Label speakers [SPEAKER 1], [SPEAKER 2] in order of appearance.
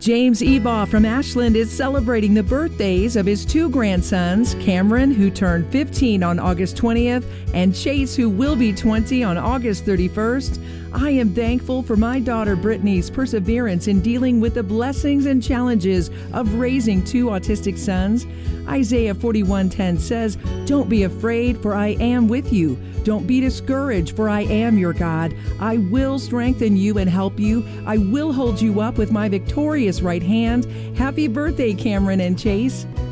[SPEAKER 1] James Ebaugh from Ashland is celebrating the birthdays of his two grandsons, Cameron, who turned 15 on August 20th, and Chase, who will be 20 on August 31st. I am thankful for my daughter Brittany's perseverance in dealing with the blessings and challenges of raising two autistic sons. Isaiah 41:10 says, "Don't be afraid, for I am with you. Don't be discouraged, for I am your God. I will strengthen you and help you. I will hold you up with my victorious right hand." Happy birthday, Cameron and Chase.